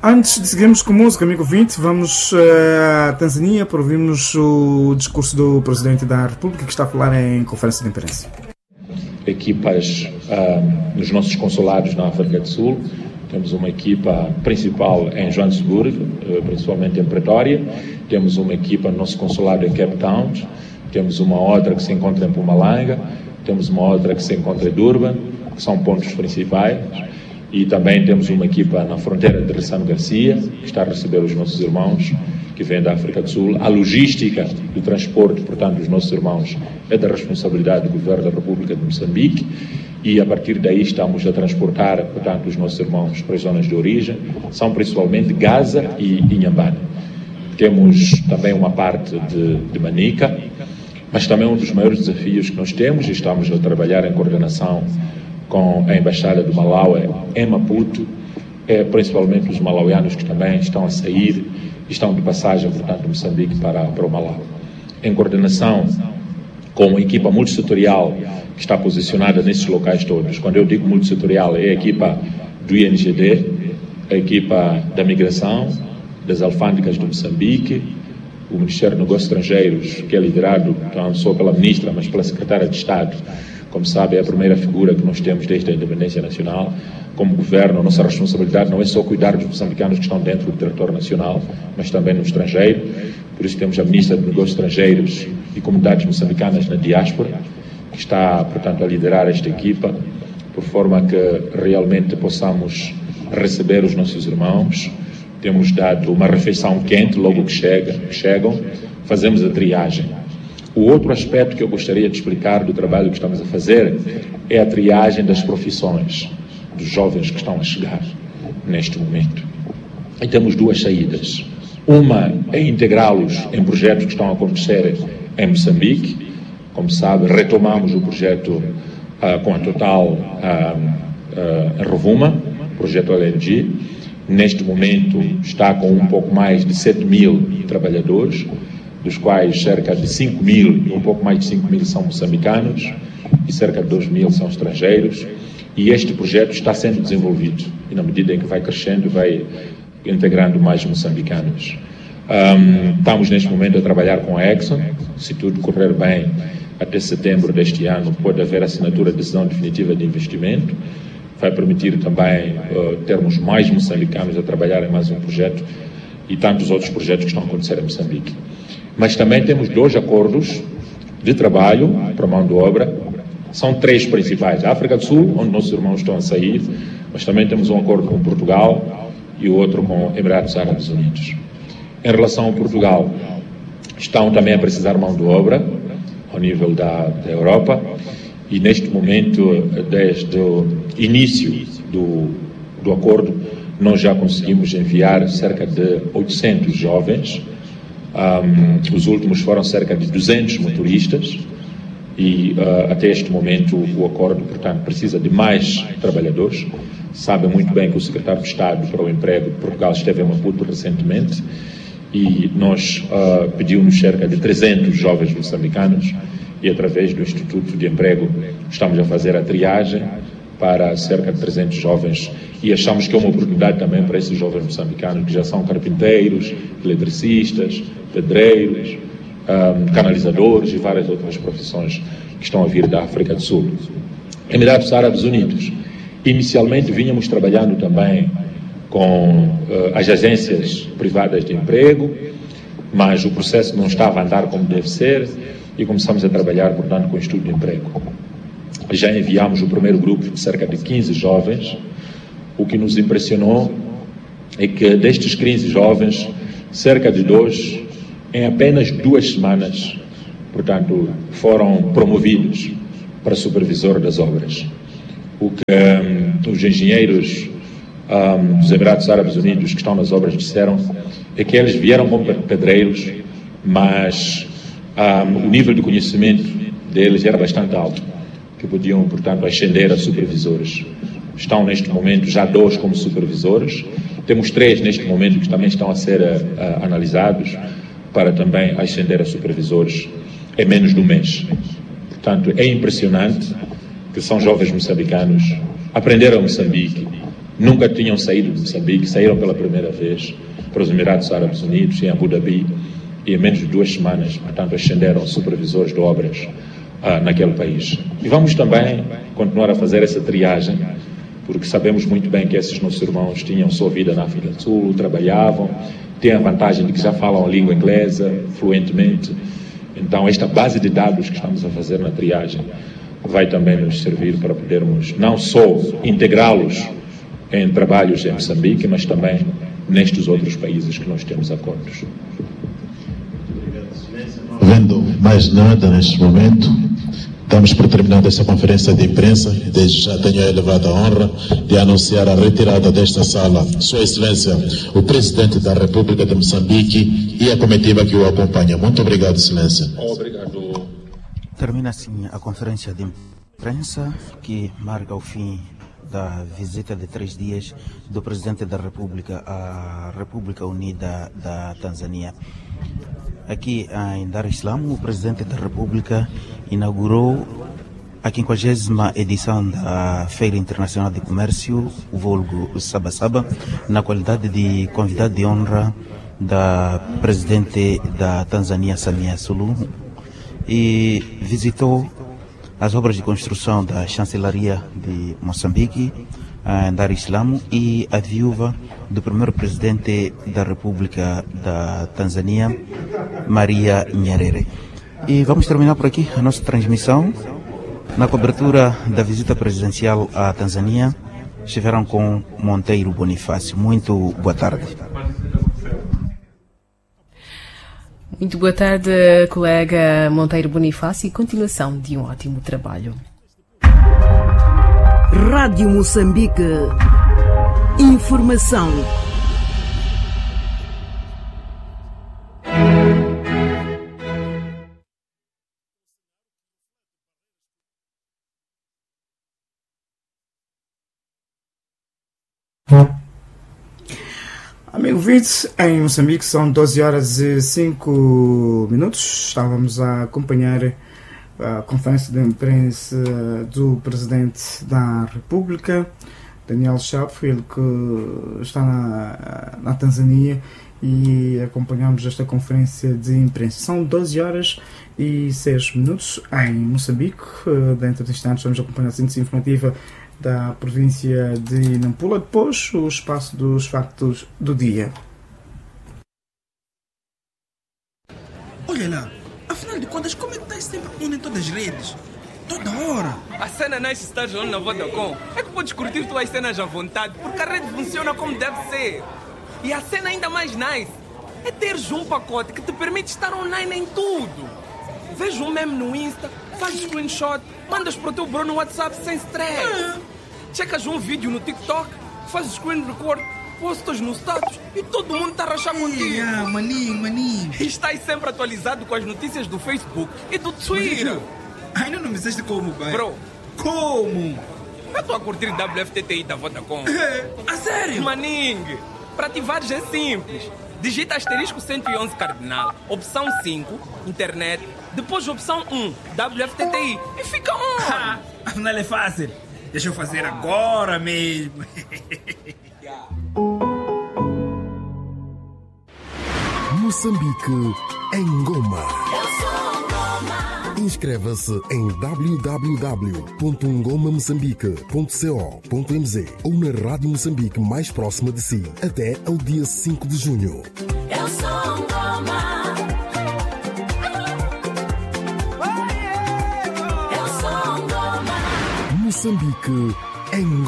Antes de seguirmos com música, amigo ouvinte, vamos à Tanzânia para ouvirmos o discurso do Presidente da República, que está a falar em conferência de imprensa. Equipas nos nossos consulados na África do Sul. Temos uma equipa principal em Joanesburgo, principalmente em Pretória. Temos uma equipa no nosso consulado em Cape Town. Temos uma outra que se encontra em Mpumalanga. Temos uma outra que se encontra em Durban, que são pontos principais. E também temos uma equipa na fronteira de Ressano Garcia, que está a receber os nossos irmãos que vêm da África do Sul. A logística do transporte, portanto, dos nossos irmãos é da responsabilidade do Governo da República de Moçambique, e a partir daí estamos a transportar, portanto, os nossos irmãos para as zonas de origem, são principalmente Gaza e Inhambane. Temos também uma parte de Manica, mas também um dos maiores desafios que nós temos, e estamos a trabalhar em coordenação com a Embaixada do Malawi em Maputo, principalmente os malauianos que também estão a sair, estão de passagem, portanto, de Moçambique para o Malawi. Em coordenação com uma equipa multissetorial que está posicionada nesses locais todos. Quando eu digo multissetorial, é a equipa do INGD, a equipa da migração, das alfândegas de Moçambique, o Ministério dos Negócios Estrangeiros, que é liderado não só pela Ministra, mas pela Secretária de Estado. Como sabe, é a primeira figura que nós temos desde a independência nacional. Como governo, a nossa responsabilidade não é só cuidar dos moçambicanos que estão dentro do território nacional, mas também no estrangeiro. Por isso temos a Ministra dos Negócios Estrangeiros e Comunidades Moçambicanas na diáspora, que está, portanto, a liderar esta equipa, por forma que realmente possamos receber os nossos irmãos. Temos dado uma refeição quente logo que chegam, fazemos a triagem. O outro aspecto que eu gostaria de explicar do trabalho que estamos a fazer é a triagem das profissões dos jovens que estão a chegar neste momento. E temos duas saídas. Uma é integrá-los em projetos que estão a acontecer em Moçambique. Como sabe, retomamos o projeto com a Total em Rovuma, projeto LNG. Neste momento está com um pouco mais de 7 mil trabalhadores, dos quais cerca de 5 mil, um pouco mais de 5 mil são moçambicanos e cerca de 2 mil são estrangeiros, e este projeto está sendo desenvolvido, e na medida em que vai crescendo, vai integrando mais moçambicanos. Estamos neste momento a trabalhar com a Exxon. Se tudo correr bem, até setembro deste ano pode haver assinatura de decisão definitiva de investimento. Vai permitir também termos mais moçambicanos a trabalhar em mais um projeto e tantos outros projetos que estão a acontecer em Moçambique. Mas também temos 2 acordos de trabalho para mão de obra. São 3 principais. A África do Sul, onde nossos irmãos estão a sair, mas também temos um acordo com Portugal e o outro com Emirados Árabes Unidos. Em relação ao Portugal, estão também a precisar de mão de obra ao nível da Europa, e neste momento, desde o início do acordo, nós já conseguimos enviar cerca de 800 jovens. Os últimos foram cerca de 200 motoristas, e até este momento o acordo, portanto, precisa de mais trabalhadores. Sabem muito bem que o secretário de Estado para o Emprego de Portugal esteve em Maputo recentemente, e nós pedimos cerca de 300 jovens moçambicanos, e através do Instituto de Emprego estamos a fazer a triagem para cerca de 300 jovens, e achamos que é uma oportunidade também para esses jovens moçambicanos que já são carpinteiros, eletricistas, pedreiros, canalizadores e várias outras profissões que estão a vir da África do Sul. Emirados Árabes Unidos. Inicialmente vínhamos trabalhando também com as agências privadas de emprego, mas o processo não estava a andar como deve ser, e começamos a trabalhar, portanto, com o Instituto de Emprego. Já enviamos o primeiro grupo de cerca de 15 jovens. O que nos impressionou é que destes 15 jovens, cerca de 2, em apenas 2 semanas, portanto, foram promovidos para supervisor das obras. O que os engenheiros dos Emirados Árabes Unidos que estão nas obras disseram é que eles vieram como pedreiros, mas o nível de conhecimento deles era bastante alto, que podiam, portanto, ascender a supervisores. Estão neste momento já 2 como supervisores. Temos 3 neste momento que também estão a ser analisados para também ascender a supervisores em menos de um mês. Portanto, é impressionante que são jovens moçambicanos, aprenderam Moçambique, nunca tinham saído de Moçambique, saíram pela primeira vez para os Emirados Árabes Unidos, em Abu Dhabi, e em menos de 2 semanas, portanto, ascenderam supervisores de obras naquele país. E vamos também continuar a fazer essa triagem, porque sabemos muito bem que esses nossos irmãos tinham sua vida na África do Sul, trabalhavam, têm a vantagem de que já falam a língua inglesa fluentemente. Então, esta base de dados que estamos a fazer na triagem vai também nos servir para podermos não só integrá-los em trabalhos em Moçambique, mas também nestes outros países que nós temos acordos. Vendo mais nada neste momento, damos por terminada esta conferência de imprensa. Desde já tenho a elevada honra de anunciar a retirada desta sala Sua Excelência, o Presidente da República de Moçambique e a comitiva que o acompanha. Muito obrigado, Excelência. Obrigado. Termina assim a conferência de imprensa que marca o fim da visita de 3 dias do Presidente da República à República Unida da Tanzânia. Aqui em Dar es Salaam, o Presidente da República inaugurou a 50ª edição da Feira Internacional de Comércio, o vulgo Sabasaba, na qualidade de convidado de honra da Presidente da Tanzânia, Samia Suluhu, e visitou as obras de construção da Chancelaria de Moçambique, em Dar es Salaam, e a viúva do primeiro Presidente da República da Tanzânia, Maria Nyerere. E vamos terminar por aqui a nossa transmissão. Na cobertura da visita presidencial à Tanzânia, estiveram com Monteiro Bonifácio. Muito boa tarde. Muito boa tarde, colega Monteiro Bonifácio, e continuação de um ótimo trabalho. Rádio Moçambique. Informação. Amigo ouvintes, em Moçambique são 12 horas e 5 minutos. Estávamos a acompanhar a conferência de imprensa do Presidente da República, Daniel Chapo, ele que está na Tanzânia, e acompanhamos esta conferência de imprensa. São 12 horas e 6 minutos em Moçambique. Dentro de instantes vamos acompanhar a síntese informativa da província de Nampula, depois o espaço dos factos do dia. Olha lá, afinal de contas, como é que estás sempre pondo em todas as redes? Toda hora. A cena nice está jogando na Vodacom. É que podes curtir tuas cenas à vontade, porque a rede funciona como deve ser. E a cena ainda mais nice é teres um pacote que te permite estar online em tudo. Veja um meme no Insta, faz screenshot, mandas para o teu bro no WhatsApp sem stress. Checas um vídeo no TikTok, fazes screen record, postas no status e todo mundo está a rachar contigo. Maninho. E estás sempre atualizado com as notícias do Facebook e do Twitter. Ainda não me disseste como, pai. Bro, como? eu estou a curtir WFTTI da Vodacom. A sério? Maning, para ativares é simples. Digita asterisco 111 cardinal, opção 5, internet, depois opção 1, WFTTI e fica on. Afinal é fácil. Deixa eu fazer agora mesmo. Moçambique em Goma. Inscreva-se em www.ngomamoçambique.co.mz ou na Rádio Moçambique mais próxima de si até ao dia 5 de junho. Eu sou Ngoma. Eu sou Ngoma. Moçambique em